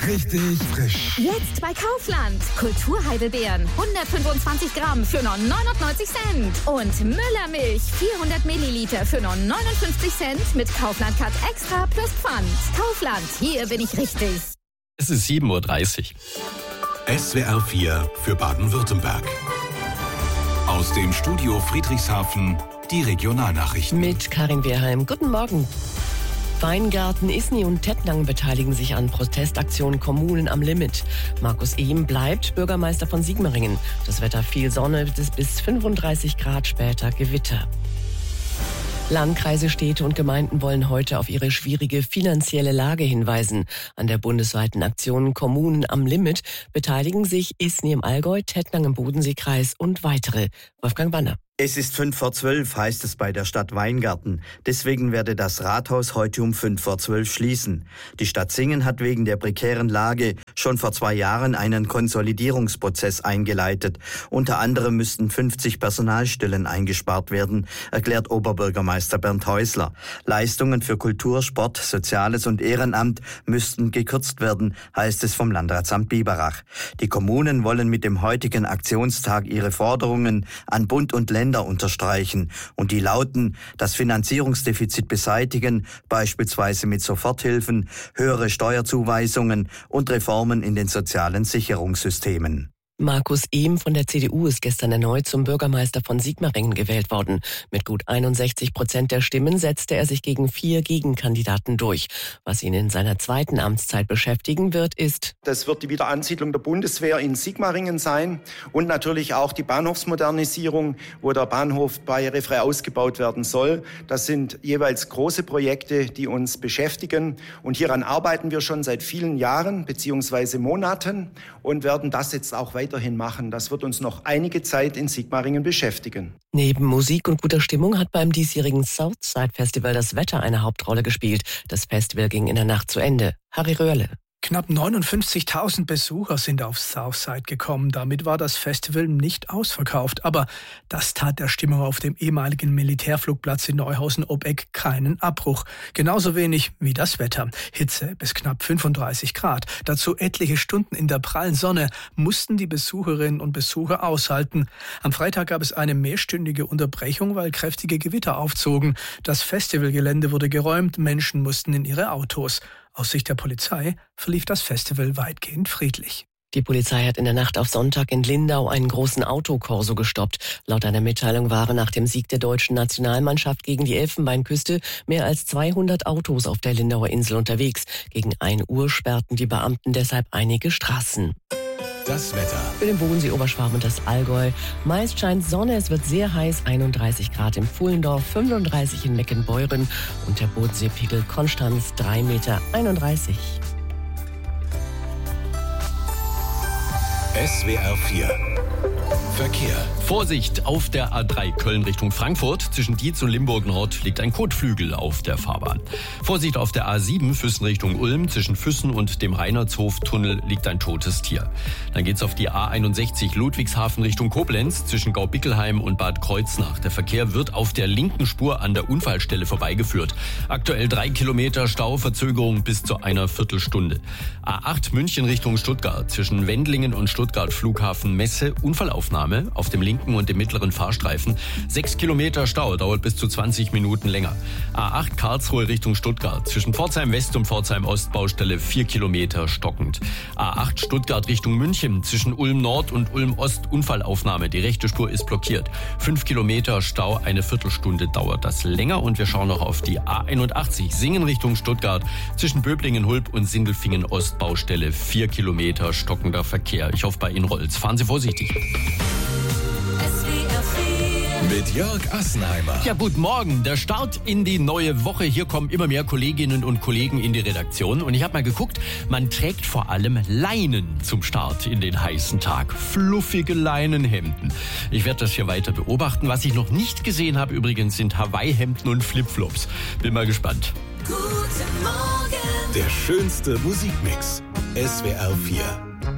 richtig frisch. Jetzt bei Kaufland. Kulturheidelbeeren 125 Gramm für nur 99 Cent. Und Müllermilch 400 Milliliter für nur 59 Cent mit Kaufland Cut Extra plus Pfand. Kaufland, hier bin ich richtig. Es ist 7:30 Uhr. SWR 4 für Baden-Württemberg. Aus dem Studio Friedrichshafen die Regionalnachrichten. Mit Karin Wehrheim. Guten Morgen. Weingarten, Isny und Tettnang beteiligen sich an Protestaktionen Kommunen am Limit. Markus Ehm bleibt Bürgermeister von Sigmaringen. Das Wetter viel Sonne bis 35 Grad, später Gewitter. Landkreise, Städte und Gemeinden wollen heute auf ihre schwierige finanzielle Lage hinweisen. An der bundesweiten Aktion Kommunen am Limit beteiligen sich Isny im Allgäu, Tettnang im Bodenseekreis und weitere. Wolfgang Banner. Es ist 11:55, heißt es bei der Stadt Weingarten. Deswegen werde das Rathaus heute um 11:55 schließen. Die Stadt Singen hat wegen der prekären Lage schon vor 2 Jahren einen Konsolidierungsprozess eingeleitet. Unter anderem müssten 50 Personalstellen eingespart werden, erklärt Oberbürgermeister Bernd Häusler. Leistungen für Kultur, Sport, Soziales und Ehrenamt müssten gekürzt werden, heißt es vom Landratsamt Biberach. Die Kommunen wollen mit dem heutigen Aktionstag ihre Forderungen an Bund und Länder unterstreichen. Und die lauten: das Finanzierungsdefizit beseitigen, beispielsweise mit Soforthilfen, höhere Steuerzuweisungen und Reformen in den sozialen Sicherungssystemen. Markus Ehm von der CDU ist gestern erneut zum Bürgermeister von Sigmaringen gewählt worden. Mit gut 61% der Stimmen setzte er sich gegen 4 Gegenkandidaten durch. Was ihn in seiner zweiten Amtszeit beschäftigen wird, ist: Das wird die Wiederansiedlung der Bundeswehr in Sigmaringen sein und natürlich auch die Bahnhofsmodernisierung, wo der Bahnhof barrierefrei ausgebaut werden soll. Das sind jeweils große Projekte, die uns beschäftigen. Und hieran arbeiten wir schon seit vielen Jahren bzw. Monaten und werden das jetzt auch weiterhin machen. Das wird uns noch einige Zeit in Sigmaringen beschäftigen. Neben Musik und guter Stimmung hat beim diesjährigen Southside Festival das Wetter eine Hauptrolle gespielt. Das Festival ging in der Nacht zu Ende. Harry Röhrle. Knapp 59.000 Besucher sind auf Southside gekommen. Damit war das Festival nicht ausverkauft. Aber das tat der Stimmung auf dem ehemaligen Militärflugplatz in Neuhausen-Obbeck keinen Abbruch. Genauso wenig wie das Wetter. Hitze bis knapp 35 Grad. Dazu etliche Stunden in der prallen Sonne mussten die Besucherinnen und Besucher aushalten. Am Freitag gab es eine mehrstündige Unterbrechung, weil kräftige Gewitter aufzogen. Das Festivalgelände wurde geräumt, Menschen mussten in ihre Autos. Aus Sicht der Polizei verlief das Festival weitgehend friedlich. Die Polizei hat in der Nacht auf Sonntag in Lindau einen großen Autokorso gestoppt. Laut einer Mitteilung waren nach dem Sieg der deutschen Nationalmannschaft gegen die Elfenbeinküste mehr als 200 Autos auf der Lindauer Insel unterwegs. Gegen 1 Uhr sperrten die Beamten deshalb einige Straßen. Das Wetter. Für den Bodensee, Oberschwaben und das Allgäu. Meist scheint Sonne, es wird sehr heiß, 31 Grad im Pfullendorf, 35 in Meckenbeuren und der Bodenseepegel Konstanz 3,31 Meter. SWR 4 Verkehr. Vorsicht auf der A3 Köln Richtung Frankfurt. Zwischen Dietz und Limburg Nord liegt ein Kotflügel auf der Fahrbahn. Vorsicht auf der A7 Füssen Richtung Ulm. Zwischen Füssen und dem Reinhardshof-Tunnel liegt ein totes Tier. Dann geht's auf die A61 Ludwigshafen Richtung Koblenz. Zwischen Gaubickelheim und Bad Kreuznach. Der Verkehr wird auf der linken Spur an der Unfallstelle vorbeigeführt. Aktuell 3 Kilometer Stau, Verzögerung bis zu einer Viertelstunde. A8 München Richtung Stuttgart. Zwischen Wendlingen und Stuttgart Flughafen Messe. Unfallaufnahme auf dem linken und dem mittleren Fahrstreifen. 6 Kilometer Stau, dauert bis zu 20 Minuten länger. A8 Karlsruhe Richtung Stuttgart. Zwischen Pforzheim West und Pforzheim Ost Baustelle 4 Kilometer stockend. A8 Stuttgart Richtung München. Zwischen Ulm Nord und Ulm Ost Unfallaufnahme. Die rechte Spur ist blockiert. 5 Kilometer Stau, eine Viertelstunde dauert das länger. Und wir schauen noch auf die A81 Singen Richtung Stuttgart. Zwischen Böblingen, Hulb und Sindelfingen Ost Baustelle 4 Kilometer stockender Verkehr. Ich hoffe, bei Ihnen rollt's. Fahren Sie vorsichtig. Mit Jörg Assenheimer. Ja, guten Morgen. Der Start in die neue Woche. Hier kommen immer mehr Kolleginnen und Kollegen in die Redaktion. Und ich habe mal geguckt, man trägt vor allem Leinen zum Start in den heißen Tag. Fluffige Leinenhemden. Ich werde das hier weiter beobachten. Was ich noch nicht gesehen habe übrigens, sind Hawaii-Hemden und Flipflops. Bin mal gespannt. Guten Morgen. Der schönste Musikmix. SWR 4.